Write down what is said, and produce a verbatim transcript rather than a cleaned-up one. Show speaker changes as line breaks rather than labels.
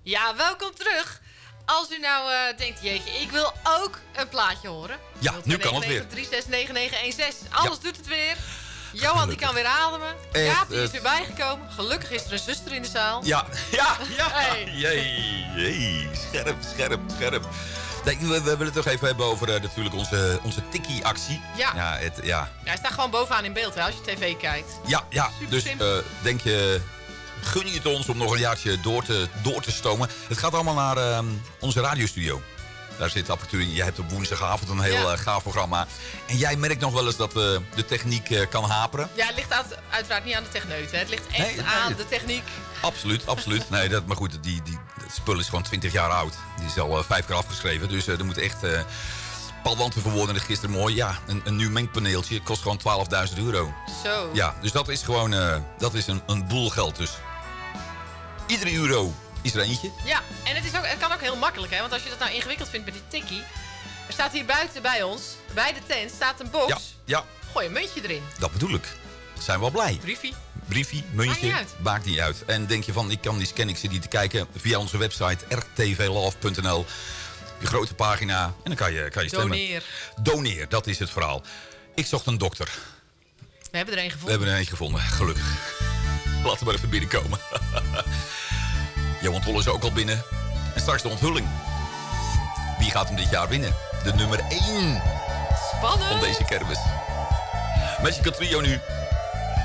Ja, welkom terug. Als u nou uh, denkt, jeetje, ik wil ook een plaatje horen.
Ja, nu kan het weer.
drie zes negen negen een zes. Alles
ja.
doet het weer. Johan
Gelukkig.
die kan weer ademen.
Echt,
Jaap die is
het...
weer bijgekomen. Gelukkig is er een zuster in de zaal.
Ja, ja, ja.
Hey.
Jee, jee. Scherp, scherp, scherp. Nee, we, we willen het toch even hebben over uh, natuurlijk onze, onze tikkie-actie.
Ja.
Ja, het, ja.
Ja, hij staat gewoon bovenaan in beeld hè, als je tv kijkt.
Ja, ja.
Super
Dus
simpel.
uh, denk je, gun je het ons om nog een jaartje door te, door te stomen. Het gaat allemaal naar uh, onze radiostudio. Daar zit apparatuur in. Je hebt op woensdagavond een heel ja. uh, gaaf programma. En jij merkt nog wel eens dat uh, de techniek uh, kan haperen.
Ja, het ligt uit, uiteraard niet aan de techneut. Hè. Het ligt echt
nee,
aan
nee.
de techniek.
Absoluut, absoluut. Nee, dat, maar goed, die, die, het spul is gewoon twintig jaar oud. Die is al uh, vijf keer afgeschreven. Dus uh, er moet echt... Uh, Paul Wanten verwoordde gisteren mooi. Ja, een, een nieuw mengpaneeltje kost gewoon twaalfduizend euro.
Zo.
Ja, dus dat is gewoon uh, dat is een, een boel geld. Dus iedere euro is er eentje.
Ja, en het, is ook, het kan ook heel makkelijk, hè? Want als je dat nou ingewikkeld vindt met die tikkie... Er staat hier buiten bij ons, bij de tent, staat een box.
Ja, ja.
Gooi een muntje erin.
Dat bedoel ik. Zijn we wel blij.
Briefie.
Briefie, muntje.
Maakt niet uit.
Maakt niet uit. En denk je van, ik kan die scannen, ik zit die te kijken via onze website r t v love punt n l. Je grote pagina. En dan kan je, kan je stemmen.
Doneer.
Doneer, dat is het verhaal. Ik zocht een dokter.
We hebben er een
We
gevonden.
hebben er eentje gevonden, gelukkig. Laten we maar even binnenkomen. Johan Toll is ook al binnen. En straks de onthulling. Wie gaat hem dit jaar winnen? De nummer één
Spannend.
van deze kermis. Magical Trio nu.